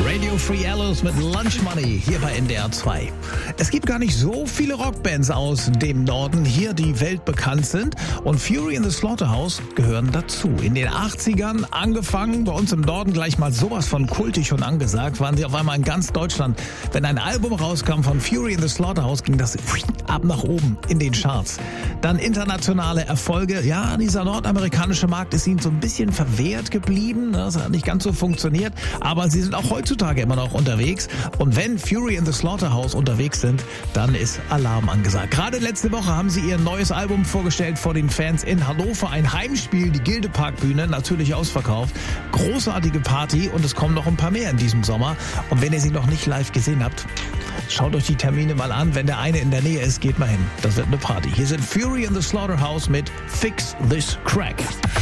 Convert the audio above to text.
Radio Free Alice mit Lunch Money hier bei NDR 2. Es gibt gar nicht so viele Rockbands aus dem Norden hier, die weltbekannt sind. Und Fury in the Slaughterhouse gehören dazu. In den 80ern angefangen, bei uns im Norden gleich mal sowas von kultig und angesagt, waren sie auf einmal in ganz Deutschland. Wenn ein Album rauskam von Fury in the Slaughterhouse, ging das ab nach oben in den Charts. Dann internationale Erfolge. Ja, dieser nordamerikanische Markt ist ihnen so ein bisschen verwehrt geblieben. Das hat nicht ganz so funktioniert. Aber sie sind auch heutzutage immer noch unterwegs. Und wenn Fury in the Slaughterhouse unterwegs sind, dann ist Alarm angesagt. Gerade letzte Woche haben sie ihr neues Album vorgestellt vor den Fans in Hannover. Ein Heimspiel, die Gilde-Park-Bühne, natürlich ausverkauft. Großartige Party und es kommen noch ein paar mehr in diesem Sommer. Und wenn ihr sie noch nicht live gesehen habt, schaut euch die Termine mal an. Wenn der eine in der Nähe ist, geht mal hin. Das wird eine Party. Hier sind Fury in the Slaughterhouse mit Fix This Crack.